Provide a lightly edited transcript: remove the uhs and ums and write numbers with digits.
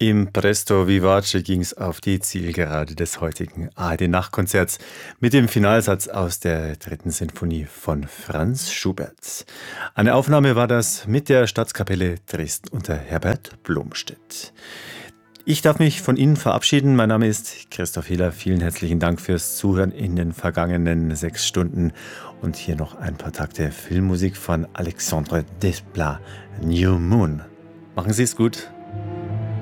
Im Presto Vivace ging es auf die Zielgerade des heutigen ARD-Nachtkonzerts mit dem Finalsatz aus der dritten Sinfonie von Franz Schubert. Eine Aufnahme war das mit der Staatskapelle Dresden unter Herbert Blomstedt. Ich darf mich von Ihnen verabschieden. Mein Name ist Christoph Hehler. Vielen herzlichen Dank fürs Zuhören in den vergangenen 6 Stunden. Und hier noch ein paar Takte Filmmusik von Alexandre Desplat, New Moon. Machen Sie es gut.